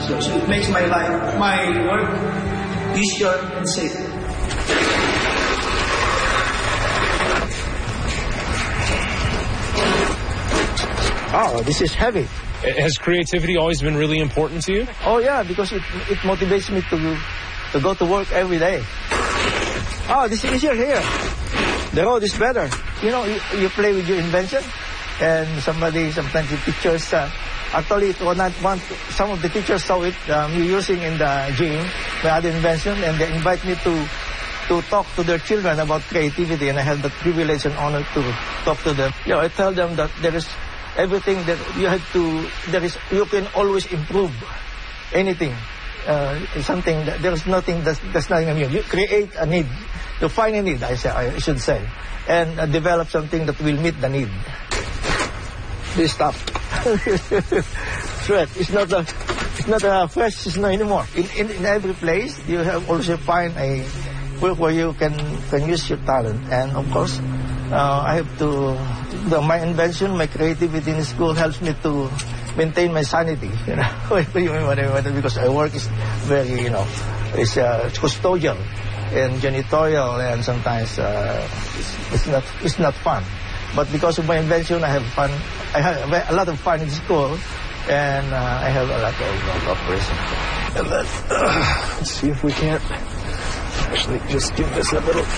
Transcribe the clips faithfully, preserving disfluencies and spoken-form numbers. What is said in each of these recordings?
So, so it makes my life, my work easier and safer. Oh, this is heavy. Has creativity always been really important to you? Oh yeah, because it it motivates me to to go to work every day. Oh, this is easier here. The road is better. You know, you, you play with your invention, and somebody sometimes the pictures. Uh, actually, it was not one. Some of the teachers saw it um, using in the gym my other invention, and they invite me to to talk to their children about creativity, and I have the privilege and honor to talk to them. You know, I tell them that there is everything that you have to. There is you can always improve anything. Uh, something that there is nothing that's, that's not new. You create a need, you find a need. I say I should say, and uh, develop something that will meet the need. This stuff, sweat. It's not a, it's not a fresh. It's not anymore. In, in in every place, you have also find a work where you can can use your talent, and of course, uh, I have to. The, my invention, my creativity in school helps me to maintain my sanity, you know, because I work is very, you know, it's, uh, it's custodial and janitorial, and sometimes uh, it's, it's not it's not fun. But because of my invention, I have fun. I have a lot of fun in school, and uh, I have a lot of cooperation. And then, uh, let's see if we can't actually just give this a little.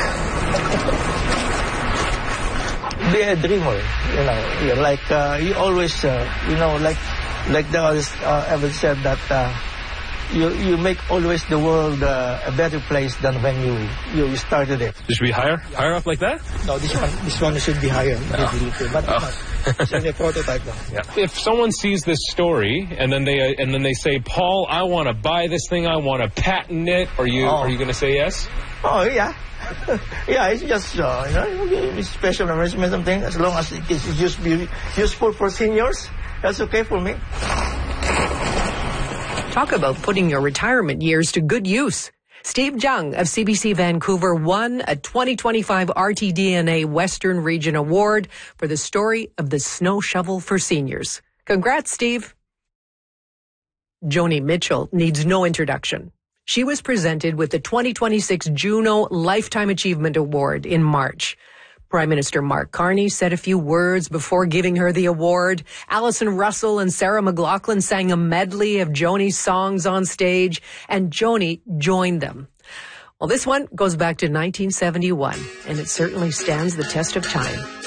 Be a dreamer, you know, like uh, you always, uh, you know, like like the others uh, ever said that uh, you you make always the world uh, a better place than when you you started it. It should be higher, higher up like that? No, this one this one should be higher, no. but oh. It's only a prototype now. Yeah. If someone sees this story and then they uh, and then they say, Paul, I want to buy this thing, I want to patent it, are you oh. are you going to say yes? Oh yeah. Yeah, it's just, uh, you know, it's special arrangement something, as long as it is just useful for seniors, that's okay for me. Talk about putting your retirement years to good use. Steve Jung of C B C Vancouver won a twenty twenty-five R T D N A Western Region Award for the story of the snow shovel for seniors. Congrats, Steve. Joni Mitchell needs no introduction. She was presented with the twenty twenty-six Juno Lifetime Achievement Award in March. Prime Minister Mark Carney said a few words before giving her the award. Alison Russell and Sarah McLachlan sang a medley of Joni's songs on stage, and Joni joined them. Well, this one goes back to nineteen seventy-one, and it certainly stands the test of time.